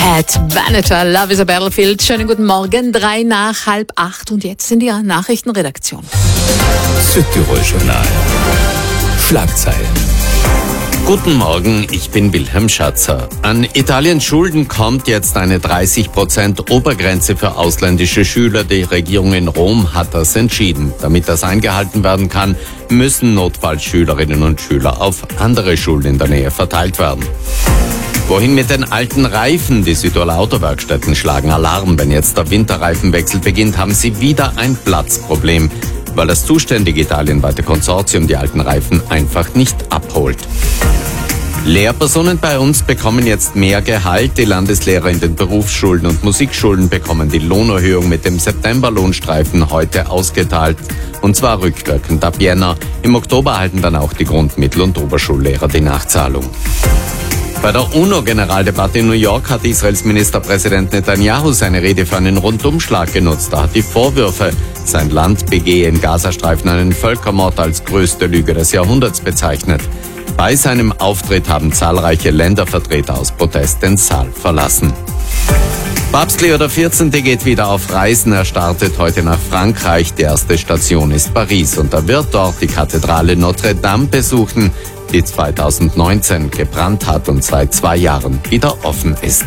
Pat Benatar, Love is a Battlefield. Schönen guten Morgen, 7:03 und jetzt in die Nachrichtenredaktion. Südtirol-Journal. Schlagzeilen. Guten Morgen, ich bin Wilhelm Schatzer. An Italiens Schulden kommt jetzt eine 30% Obergrenze für ausländische Schüler. Die Regierung in Rom hat das entschieden. Damit das eingehalten werden kann, müssen Notfallschülerinnen und Schüler auf andere Schulen in der Nähe verteilt werden. Wohin mit den alten Reifen? Die Südtiroler Autowerkstätten schlagen Alarm. Wenn jetzt der Winterreifenwechsel beginnt, haben sie wieder ein Platzproblem, weil das zuständige italienweite Konsortium die alten Reifen einfach nicht abholt. Lehrpersonen bei uns bekommen jetzt mehr Gehalt. Die Landeslehrer in den Berufsschulen und Musikschulen bekommen die Lohnerhöhung mit dem Septemberlohnstreifen heute ausgeteilt. Und zwar rückwirkend ab Jänner. Im Oktober erhalten dann auch die Grundmittel- und Oberschullehrer die Nachzahlung. Bei der UNO-Generaldebatte in New York hat Israels Ministerpräsident Netanyahu seine Rede für einen Rundumschlag genutzt. Er hat die Vorwürfe, sein Land begehe im Gazastreifen einen Völkermord, als größte Lüge des Jahrhunderts bezeichnet. Bei seinem Auftritt haben zahlreiche Ländervertreter aus Protest den Saal verlassen. Papst Leo XIV. Geht wieder auf Reisen. Er startet heute nach Frankreich. Die erste Station ist Paris und er wird dort die Kathedrale Notre Dame besuchen, die 2019 gebrannt hat und seit 2 Jahren wieder offen ist.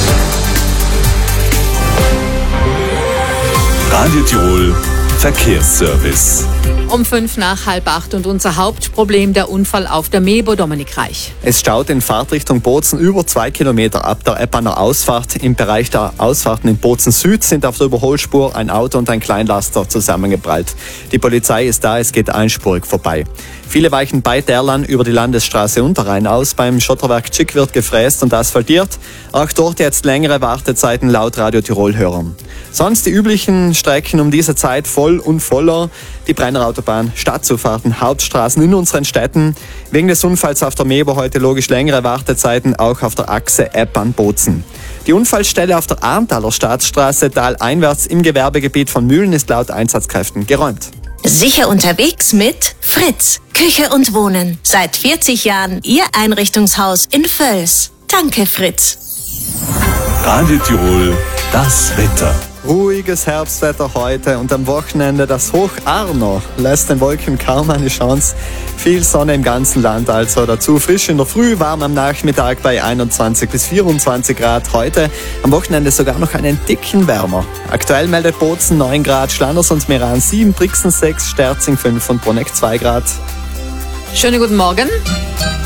Radio Tirol Verkehrsservice. Um 7:05 und unser Hauptproblem, der Unfall auf der Mebo, Dominik Reich. Es staut in Fahrtrichtung Bozen über 2 Kilometer ab der Eppaner Ausfahrt. Im Bereich der Ausfahrten in Bozen Süd sind auf der Überholspur ein Auto und ein Kleinlaster zusammengeprallt. Die Polizei ist da, es geht einspurig vorbei. Viele weichen bei Derlan über die Landesstraße Unterrhein aus. Beim Schotterwerk Tschick wird gefräst und asphaltiert. Auch dort jetzt längere Wartezeiten laut Radio Tirol-Hörern. Sonst die üblichen Strecken um diese Zeit voll und voller. Die Brenner Autobahn, Stadtzufahrten, Hauptstraßen in unseren Städten. Wegen des Unfalls auf der Mebo heute logisch längere Wartezeiten, auch auf der Achse Eppan-Bozen. Die Unfallstelle auf der Arntaler Staatsstraße taleinwärts im Gewerbegebiet von Mühlen ist laut Einsatzkräften geräumt. Sicher unterwegs mit Fritz. Küche und Wohnen. Seit 40 Jahren Ihr Einrichtungshaus in Völs. Danke, Fritz. Radio Tirol, das Wetter. Ruhiges Herbstwetter heute und am Wochenende das Hoch Arno lässt den Wolken kaum eine Chance. Viel Sonne im ganzen Land also dazu. Frisch in der Früh, warm am Nachmittag bei 21 bis 24 Grad. Heute am Wochenende sogar noch einen dicken wärmer. Aktuell meldet Bozen 9 Grad, Schlanners und Meran 7, Brixen 6, Sterzing 5 und Bruneck 2 Grad. Schönen guten Morgen.